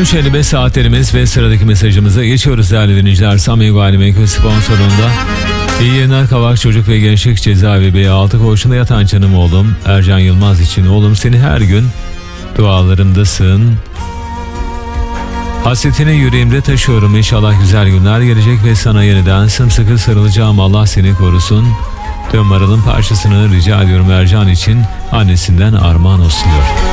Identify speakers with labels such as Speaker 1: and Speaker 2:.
Speaker 1: 13.55 saatlerimiz ve sıradaki mesajımıza geçiyoruz değerli dinleyiciler. Samimi Gayrimenkul sponsorluğunda İyi yayınlar. Kavak Çocuk ve Gençlik Cezaevi B6 koğuşunda yatan canım oğlum Ercan Yılmaz için. Oğlum seni her gün dualarımdasın. Hasretini yüreğimde taşıyorum. İnşallah güzel günler gelecek ve sana yeniden sımsıkı sarılacağım. Allah seni korusun. Tüm maralın parçasını rica ediyorum Ercan için, annesinden armağan olsun diyor.